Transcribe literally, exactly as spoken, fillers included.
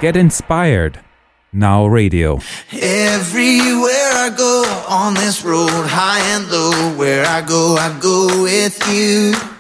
Get inspired. Now Radio. Everywhere I go on this road, high and low, where I go, I go with you.